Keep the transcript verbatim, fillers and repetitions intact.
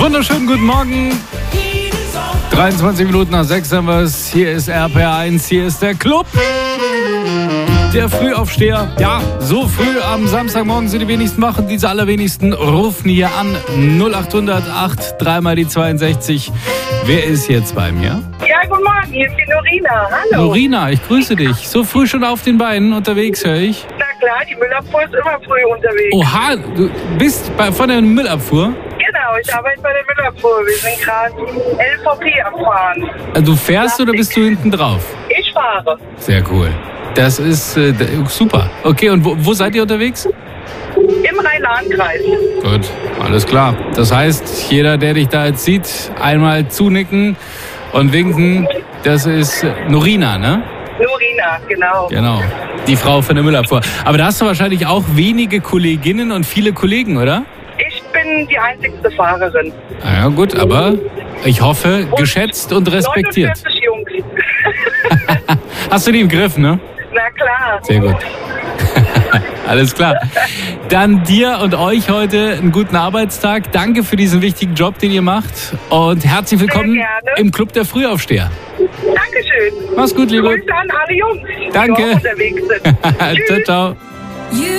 Wunderschönen guten Morgen. dreiundzwanzig Minuten nach sechs haben wir es. Hier ist R P R eins, hier ist der Club. Der Frühaufsteher. Ja, so früh am Samstagmorgen sind die wenigsten wach. Diese allerwenigsten rufen hier an. null acht hundert acht, dreimal die zweiundsechzig. Wer ist jetzt bei mir? Ja, guten Morgen, hier ist die Norina. Hallo. Norina, ich grüße dich. So früh schon auf den Beinen unterwegs, höre ich. Na klar, die Müllabfuhr ist immer früh unterwegs. Oha, du bist bei, von der Müllabfuhr? Genau, ich arbeite bei der Müllabfuhr. Wir sind gerade L V P am Fahren. Du fährst oder bist du hinten drauf? Ich fahre. Sehr cool. Das ist äh, super. Okay, und wo, wo seid ihr unterwegs? Im Rhein-Lahn-Kreis. Gut, alles klar. Das heißt, jeder, der dich da jetzt sieht, einmal zunicken und winken. Das ist Norina, ne? Norina, genau. Genau, die Frau von der Müllabfuhr. Aber da hast du wahrscheinlich auch wenige Kolleginnen und viele Kollegen, oder? Ich bin die einzigste Fahrerin. Ah ja, gut, aber ich hoffe, geschätzt und respektiert. neunundvierzig Jungs. Hast du die im Griff, ne? Na klar. Sehr gut. Alles klar. Dann dir und euch heute einen guten Arbeitstag. Danke für diesen wichtigen Job, den ihr macht. Und herzlich willkommen im Club der Frühaufsteher. Dankeschön. Mach's gut, Liebe. Grüße an alle Jungs, die Danke. auch unterwegs sind. Ciao, ciao.